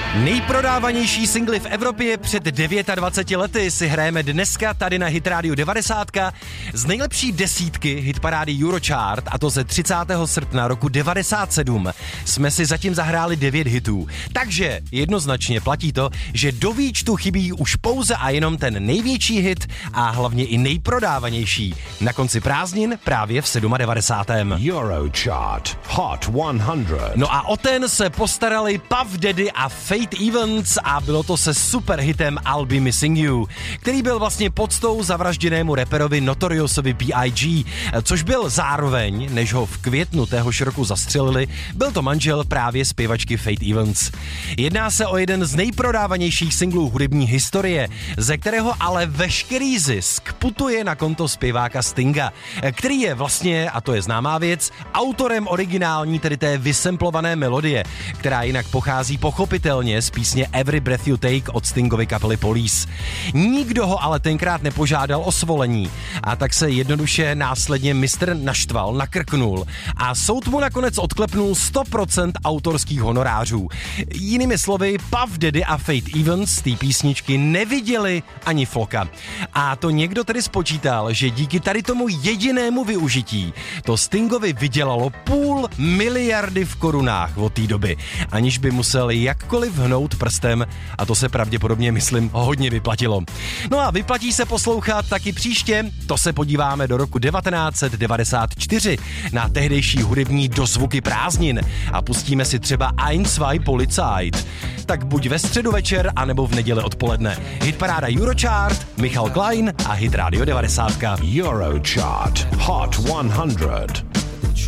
Nejprodávanější singly v Evropě před 29 lety si hrajeme dneska tady na Hit Radio 90 z nejlepší desítky hitparády Eurochart, a to ze 30. srpna roku 97. Jsme si zatím zahráli 9 hitů. Takže jednoznačně platí to, že do výčtu chybí už pouze a jenom ten největší hit a hlavně i nejprodávanější na konci prázdnin právě v 97. Eurochart Hot 100. No a o ten se postarali Puff Daddy a Fate Evans a bylo to se super hitem I'll Be Missing You, který byl vlastně poctou zavražděnému raperovi Notoriousovi B.I.G., což byl zároveň, než ho v květnu téhož roku zastřelili, byl to manžel právě zpěvačky Fate Evans. Jedná se o jeden z nejprodávanějších singlů hudební historie, ze kterého ale veškerý zisk putuje na konto zpěváka Stinga, který je vlastně, a to je známá věc, autorem originální, tedy té vysemplované melodie, která jinak pochází pochopitelně z písně Every Breath You Take od Stingovy kapely Police. Nikdo ho ale tenkrát nepožádal o svolení a tak se jednoduše následně mistr naštval, nakrknul a soud mu nakonec odklepnul 100% autorských honorářů. Jinými slovy, Puff Daddy a Fate Evans té písničky neviděli ani floka. A to někdo tedy spočítal, že díky tady tomu jedinému využití to Stingovi vydělalo 500 miliardy v korunách od té doby, aniž by musel jakkoliv hnout prstem, a to se pravděpodobně, myslím, hodně vyplatilo. No a vyplatí se poslouchat taky příště, to se podíváme do roku 1994 na tehdejší hudební dozvuky prázdnin a pustíme si třeba Ein, zwei Polizeit. Tak buď ve středu večer, anebo v neděli odpoledne. Hitparáda Eurochart, Michal Klein a Hit Radio 90. Eurochart Hot 100.